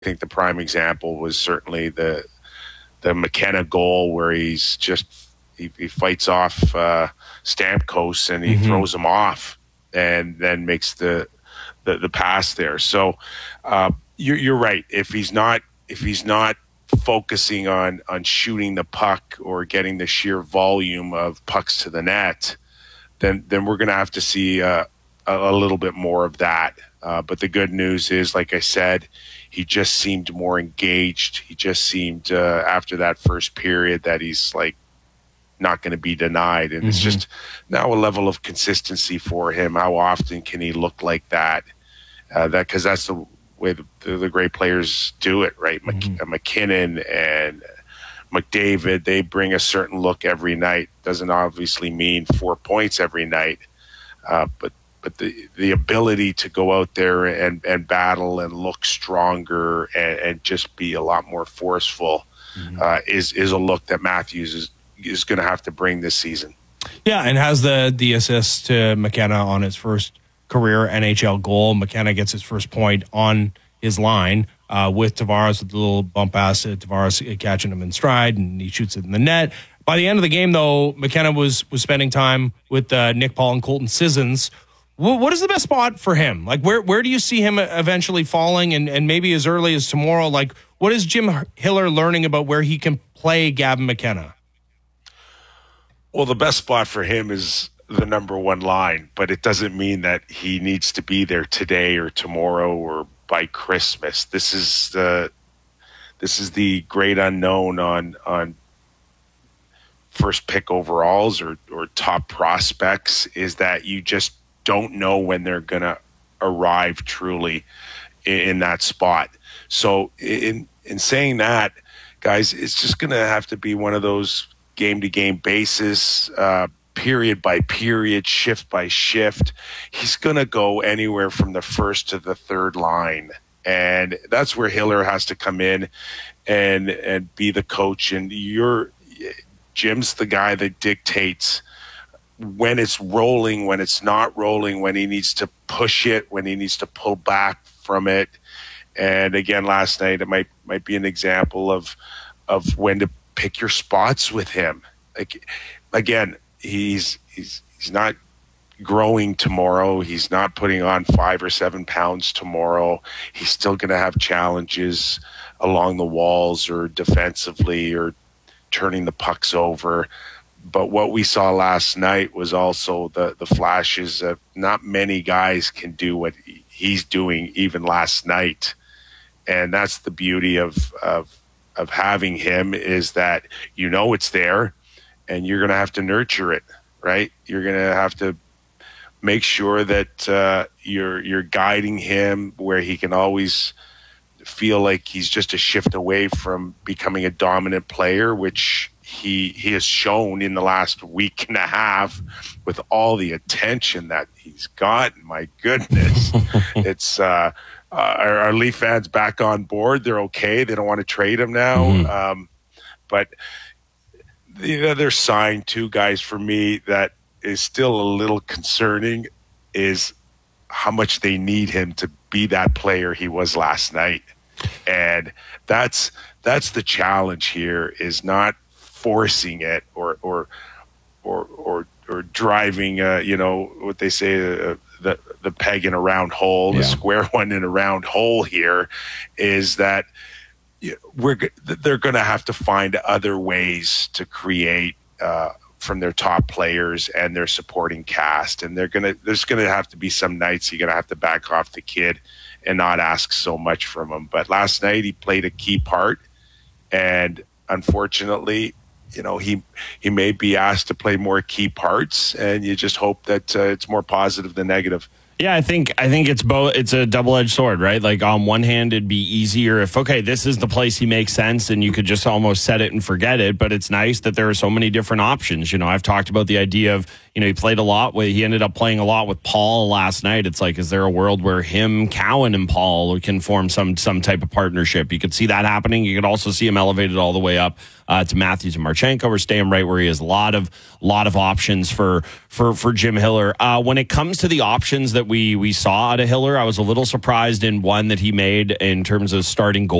think the prime example was certainly the McKenna goal where he's just he fights off Stamkos and he throws him off and then makes the pass there. So you're right. If he's not focusing on shooting the puck or getting the sheer volume of pucks to the net, then we're going to have to see a little bit more of that. But the good news is, like I said, he just seemed more engaged. He just seemed after that first period that he's like not going to be denied. And it's just now a level of consistency for him. How often can he look like that? Because that's the way the great players do it, right? McKinnon and McDavid, they bring a certain look every night. Doesn't obviously mean 4 points every night, but the ability to go out there and battle and look stronger and just be a lot more forceful is a look that Matthews is going to have to bring this season. Yeah, and has the assist to McKenna on his first career NHL goal. McKenna gets his first point on his line with Tavares, with a little bump pass to Tavares catching him in stride, and he shoots it in the net. By the end of the game, though, McKenna was spending time with Nick Paul and Colton Sissons. What is the best spot for him? Like, where do you see him eventually falling, and maybe as early as tomorrow? Like, what is Jim Hiller learning about where he can play Gavin McKenna? Well, the best spot for him is the number one line, but it doesn't mean that he needs to be there today or tomorrow or by Christmas. This is the great unknown on first pick overalls or top prospects, is that you just don't know when they're going to arrive truly in that spot. So in saying that, guys, it's just going to have to be one of those game-to-game basis, period by period, shift by shift. He's going to go anywhere from the first to the third line. And that's where Hiller has to come in and be the coach. And Jim's the guy that dictates when it's rolling, when it's not rolling, when he needs to push it, when he needs to pull back from it. And again, last night, it might be an example of when to pick your spots with him. Like, again, he's not growing tomorrow. He's not putting on 5 or 7 pounds tomorrow. He's still going to have challenges along the walls or defensively or turning the pucks over. But what we saw last night was also the flashes of not many guys can do what he's doing even last night. And that's the beauty of having him, is that it's there and you're going to have to nurture it, right? You're going to have to make sure that you're guiding him where he can always feel like he's just a shift away from becoming a dominant player, which he has shown in the last week and a half with all the attention that he's gotten. My goodness. It's our Leaf fans back on board. They're okay. They don't want to trade him now. But the other sign too, guys, for me that is still a little concerning is how much they need him to be that player he was last night. And that's the challenge here, is not forcing it or driving what they say the peg in a round hole, the square one in a round hole here, is that they're going to have to find other ways to create from their top players and their supporting cast. And there's going to have to be some nights you're going to have to back off the kid and not ask so much from him. But last night he played a key part, and unfortunately, he may be asked to play more key parts, and you just hope that it's more positive than negative. Yeah, I think it's both. It's a double-edged sword, right? Like, on one hand, it'd be easier if, okay, this is the place he makes sense, and you could just almost set it and forget it. But it's nice that there are so many different options. I've talked about the idea of, he played a lot with, he ended up playing a lot with Paul last night. It's like, is there a world where him, Cowan, and Paul can form some type of partnership? You could see that happening. You could also see him elevated all the way up to Matthews and Marchenko, or stay him right where he is. A lot of options for Jim Hiller. When it comes to the options that we saw out of Hiller. I was a little surprised in one that he made in terms of starting goal